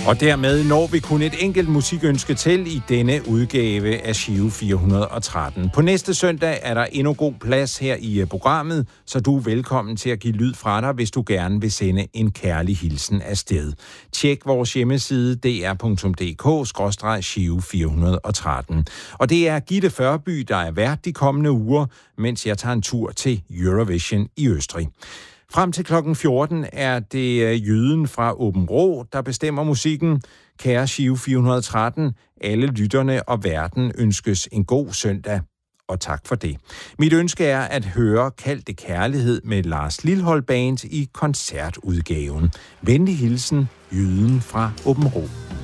Og dermed når vi kun et enkelt musikønske til i denne udgave af Giro 413. På næste søndag er der endnu god plads her i programmet, så du er velkommen til at give lyd fra dig, hvis du gerne vil sende en kærlig hilsen afsted. Tjek vores hjemmeside dr.dk/Giro 413. Og det er Gitte Førby, der er vært de kommende uger, mens jeg tager en tur til Eurovision i Østrig. Frem til klokken 14 er det jyden fra Aabenraa, der bestemmer musikken. Kære Giro 413, alle lytterne og verden ønskes en god søndag, og tak for det. Mit ønske er at høre Kald det kærlighed med Lars Lilholt Band i koncertudgaven. Venlig hilsen, jyden fra Aabenraa.